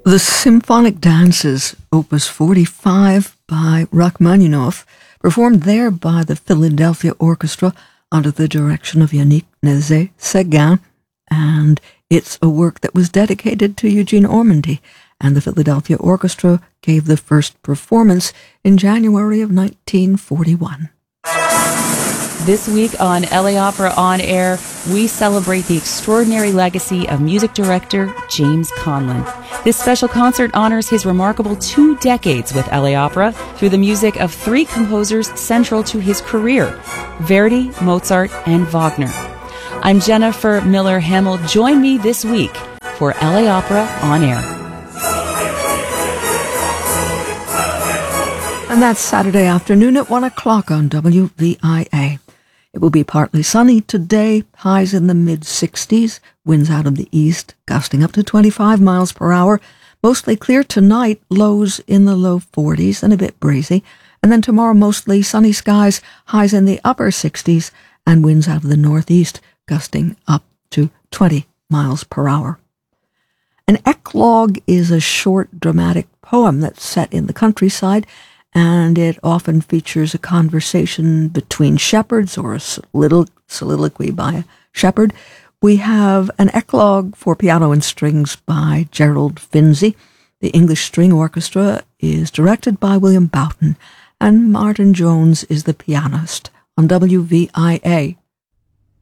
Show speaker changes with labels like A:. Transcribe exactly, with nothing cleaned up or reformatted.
A: The Symphonic Dances, Opus forty-five by Rachmaninoff, performed there by the Philadelphia Orchestra under the direction of Yannick Nézet-Séguin, and it's a work that was dedicated to Eugene Ormandy, and the Philadelphia Orchestra gave the first performance in January of nineteen forty-one.
B: This week on L A Opera On Air, we celebrate the extraordinary legacy of music director James Conlon. This special concert honors his remarkable two decades with L A Opera through the music of three composers central to his career, Verdi, Mozart, and Wagner. I'm Jennifer Miller Hamill. Join me this week for L A Opera On Air.
A: And that's Saturday afternoon at one o'clock on W V I A. It will be partly sunny today, highs in the mid-sixties, winds out of the east, gusting up to twenty-five miles per hour. Mostly clear tonight, lows in the low forties and a bit breezy. And then tomorrow, mostly sunny skies, highs in the upper sixties, and winds out of the northeast, gusting up to twenty miles per hour. An eclogue is a short dramatic poem that's set in the countryside, and it often features a conversation between shepherds or a solilo- soliloquy by a shepherd. We have an eclogue for piano and strings by Gerald Finzi. The English String Orchestra is directed by William Boughton, and Martin Jones is the pianist on W V I A.